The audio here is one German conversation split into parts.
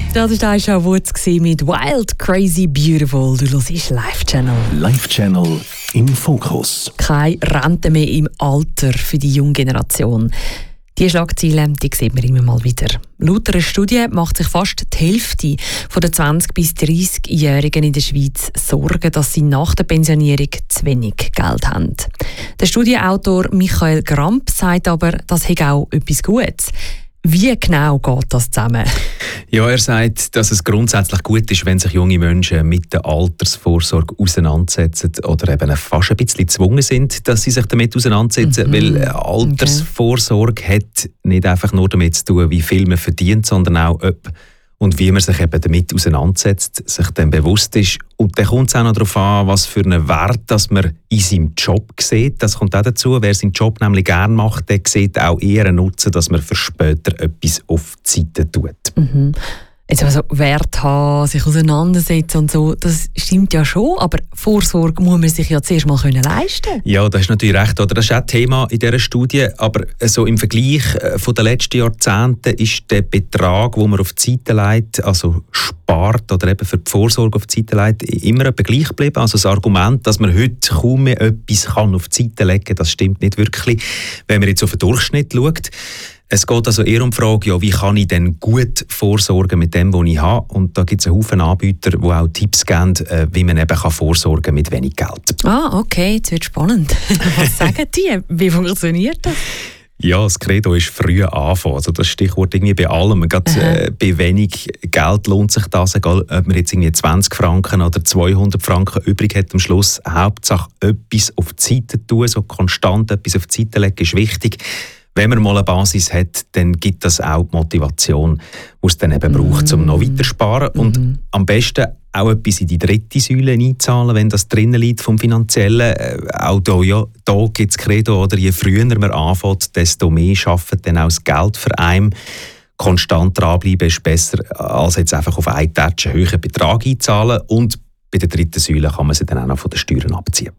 Das war Aisha Woods mit «Wild, Crazy, Beautiful». Du hörst Live-Channel. Live-Channel im Fokus. Keine Rente mehr im Alter für die junge Generation. Diese Schlagzeilen, die sieht man immer mal wieder. Laut einer Studie macht sich fast die Hälfte der 20- bis 30-Jährigen in der Schweiz Sorgen, dass sie nach der Pensionierung zu wenig Geld haben. Der Studienautor Michael Gramp sagt aber, das hat auch etwas Gutes. Wie genau geht das zusammen? Ja, er sagt, dass es grundsätzlich gut ist, wenn sich junge Menschen mit der Altersvorsorge auseinandersetzen oder eben fast ein bisschen gezwungen sind, dass sie sich damit auseinandersetzen. Weil Altersvorsorge hat nicht einfach nur damit zu tun, wie viel man verdient, sondern auch, ob und wie man sich eben damit auseinandersetzt, sich dann bewusst ist. Und dann kommt es auch noch darauf an, was für einen Wert dass man in seinem Job sieht. Das kommt auch dazu. Wer seinen Job nämlich gerne macht, der sieht auch eher einen Nutzen, dass man für später etwas auf die Seite tut. Mhm. Jetzt also Wert haben, sich auseinandersetzen und so, das stimmt ja schon, aber Vorsorge muss man sich ja zuerst mal leisten können. Ja, das ist natürlich recht. Oder? Das ist auch Thema in dieser Studie, aber so im Vergleich von den letzten Jahrzehnten ist der Betrag, den man auf die Seite legt, also spart oder eben für die Vorsorge auf die Seite legt, immer etwa gleich geblieben. Also das Argument, dass man heute kaum mehr etwas auf die Seite legen kann, das stimmt nicht wirklich, wenn man jetzt auf den Durchschnitt schaut. Es geht also eher um die Frage, ja, wie kann ich denn gut vorsorgen mit dem, was ich habe? Und da gibt es einen Haufen Anbieter, die auch Tipps geben, wie man eben vorsorgen kann mit wenig Geld. Ah, okay, jetzt wird spannend. Was sagen die? Wie funktioniert das? Ja, das Credo ist früh anfangen. Also das Stichwort irgendwie bei allem. Gerade bei wenig Geld lohnt sich das, egal ob man jetzt irgendwie 20 Franken oder 200 Franken übrig hat am Schluss. Hauptsache etwas auf die Seite tun, so konstant etwas auf die Seite legen, ist wichtig. Wenn man mal eine Basis hat, dann gibt das auch die Motivation, die es dann eben braucht, um noch weiter zu sparen. Und am besten auch etwas in die dritte Säule einzahlen, wenn das drinnen liegt vom Finanziellen. Auch da gibt es Credo, oder je früher man anfängt, desto mehr schafft dann auch das Geld für einen. Konstant dranbleiben ist besser, als jetzt einfach auf einen Touch einen höheren Betrag einzahlen. Und bei der dritten Säule kann man sie dann auch noch von den Steuern abziehen.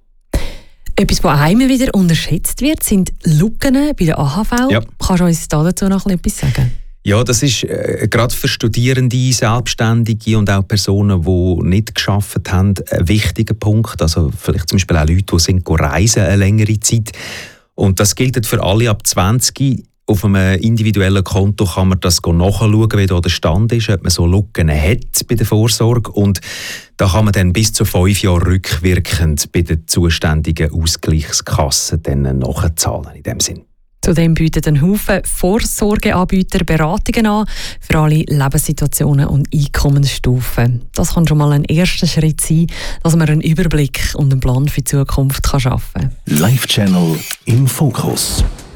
Etwas, was immer wieder unterschätzt wird, sind Lücken bei der AHV. Ja. Kannst du uns dazu noch etwas sagen? Ja, das ist gerade für Studierende, Selbstständige und auch Personen, die nicht gearbeitet haben, ein wichtiger Punkt. Also vielleicht zum Beispiel auch Leute, die sind reisen eine längere Zeit. Und das gilt für alle ab 20. Auf einem individuellen Konto kann man das nachschauen, wie da der Stand ist, ob man so Lücken hat bei der Vorsorge. Und da kann man dann bis zu 5 Jahre rückwirkend bei den zuständigen Ausgleichskassen dann nachzahlen in dem Sinn. Zudem bieten ein Haufen Vorsorgeanbieter Beratungen an für alle Lebenssituationen und Einkommensstufen. Das kann schon mal ein erster Schritt sein, dass man einen Überblick und einen Plan für die Zukunft schaffen kann. Live-Channel im Fokus.